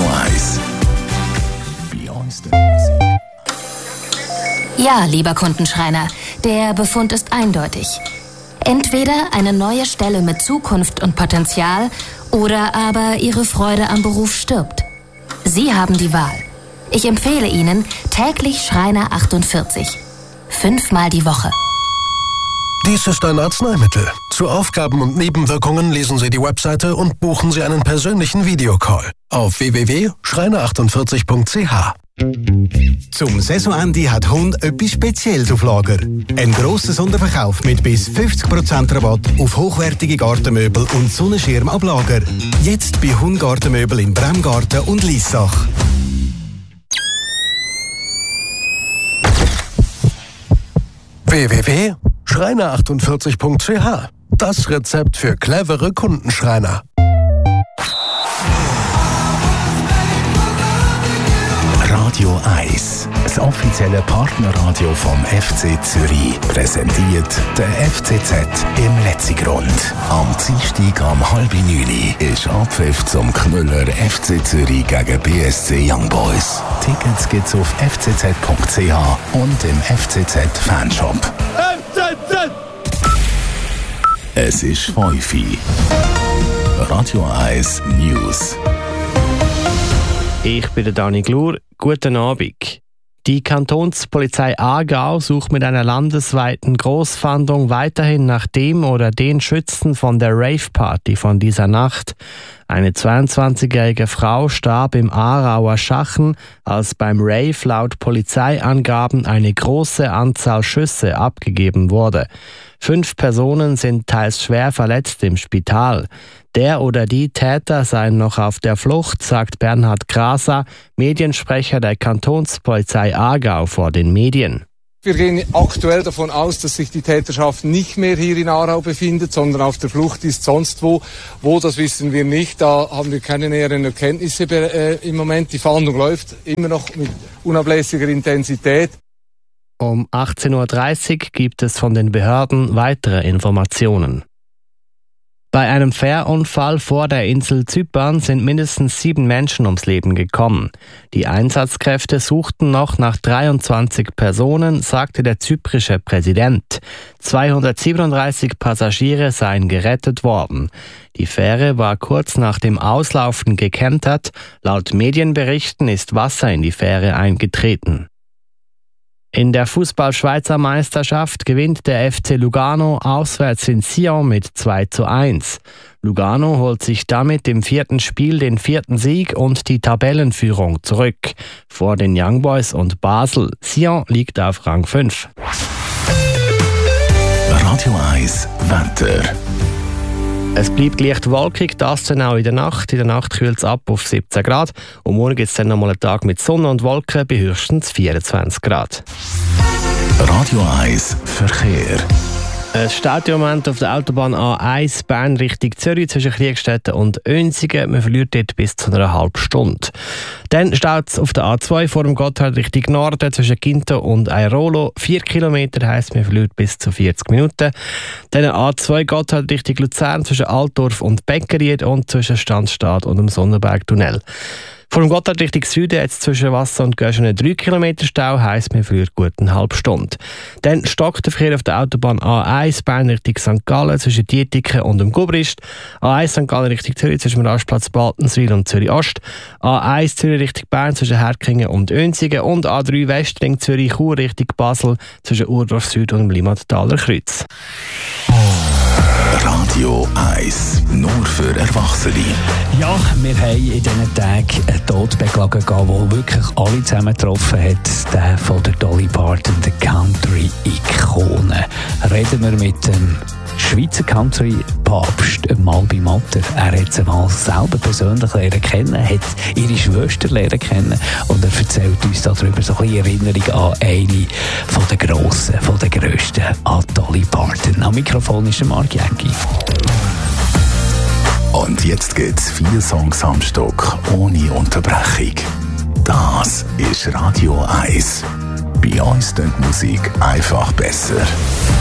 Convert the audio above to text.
Radio 1. Bei uns der Musik. Ja, lieber Kundenschreiner, der Befund ist eindeutig. Entweder eine neue Stelle mit Zukunft und Potenzial oder aber Ihre Freude am Beruf stirbt. Sie haben die Wahl. Ich empfehle Ihnen täglich Schreiner 48. 5-mal die Woche. Dies ist ein Arzneimittel. Zu Aufgaben und Nebenwirkungen lesen Sie die Webseite und buchen Sie einen persönlichen Videocall auf www.schreiner48.ch. Zum Saisonende hat Hund etwas Spezielles auf Lager. Ein grosser Sonderverkauf mit bis 50% Rabatt auf hochwertige Gartenmöbel und Sonnenschirm ab Lager. Jetzt bei Hund Gartenmöbel in Bremgarten und Liessach. www.schreiner48.ch. Das Rezept für clevere Kundenschreiner. Radio 1, das offizielle Partnerradio vom FC Zürich, präsentiert der FCZ im Letzigrund. Am Dienstag um 8:30 ist Abpfiff zum Knüller FC Zürich gegen BSC Young Boys. Tickets gibt's auf fcz.ch und im FCZ Fanshop. FCZ! Es ist 5 Uhr. Radio 1 News. Ich bin der Dani Glur. Guten Abend. Die Kantonspolizei Aargau sucht mit einer landesweiten Grossfahndung weiterhin nach dem oder den Schützen von der Rave-Party von dieser Nacht. Eine 22-jährige Frau starb im Aarauer Schachen, als beim Rave laut Polizeiangaben eine große Anzahl Schüsse abgegeben wurde. 5 Personen sind teils schwer verletzt im Spital. Der oder die Täter seien noch auf der Flucht, sagt Bernhard Graser, Mediensprecher der Kantonspolizei Aargau vor den Medien. Wir gehen aktuell davon aus, dass sich die Täterschaft nicht mehr hier in Aarau befindet, sondern auf der Flucht ist sonst wo. Wo, das wissen wir nicht. Da haben wir keine näheren Erkenntnisse im Moment. Die Fahndung läuft immer noch mit unablässiger Intensität. Um 18:30 Uhr gibt es von den Behörden weitere Informationen. Bei einem Fährunfall vor der Insel Zypern sind mindestens 7 Menschen ums Leben gekommen. Die Einsatzkräfte suchten noch nach 23 Personen, sagte der zyprische Präsident. 237 Passagiere seien gerettet worden. Die Fähre war kurz nach dem Auslaufen gekentert. Laut Medienberichten ist Wasser in die Fähre eingetreten. In der Fußball-Schweizer Meisterschaft gewinnt der FC Lugano auswärts in Sion mit 2:1. Lugano holt sich damit im 4. Spiel den 4. Sieg und die Tabellenführung zurück. Vor den Young Boys und Basel. Sion liegt auf Rang 5. Radio 1 Wetter. Es bleibt leicht wolkig, das dann auch in der Nacht. In der Nacht kühlt es ab auf 17 Grad. Und morgen gibt es dann nochmal einen Tag mit Sonne und Wolken bei höchstens 24 Grad. Radio 1 Verkehr. Es steht im Moment auf der Autobahn A1 Bern Richtung Zürich zwischen Kriegstetten und Önsigen. Man verliert dort bis zu einer halben Stunde. Dann steht es auf der A2 vor dem Gotthard Richtung Norden zwischen Ginto und Airolo. 4 Kilometer heisst, man verliert bis zu 40 Minuten. Dann A2 Gotthard Richtung Luzern zwischen Altdorf und Beckeried und zwischen Standstadt und dem Sonnenbergtunnel. Vor dem Gotthard Richtung Süden jetzt zwischen Wasser und Göschene 3 Kilometer Stau, heisst man verliert gut eine halbe Stunde. Dann stockt der Verkehr auf der Autobahn A1 Bern Richtung St. Gallen zwischen Dietiken und dem Gubrist. A1 St. Gallen Richtung Zürich zwischen dem Rastplatz Baltenswil und Zürich Ost. A1 Zürich Richtung Bern zwischen Herkingen und Önsigen. Und A3 Westring Zürich Chur Richtung Basel zwischen Urdorf Süd und dem Limmattaler Kreuz. Radio 1, nur für Erwachsene. Ja, wir haben in diesen Tagen einen Tod beklagen, der wirklich alle zusammen getroffen hat. Der von der Dolly Parton, der Country-Ikone. Reden wir mit dem Schweizer Country-Papst Malbi Matter. Er hat sie mal selber persönlich lernen kennen, hat ihre Schwester lernen kennen und er erzählt uns darüber so ein bisschen Erinnerung an eine von der grossen, von der grössten, an Dolly Parton. Am Mikrofon ist der Marc Jäcki. Und jetzt gibt's 4 Songs am Stück, ohne Unterbrechung. Das ist Radio 1. Bei uns klingt Musik einfach besser.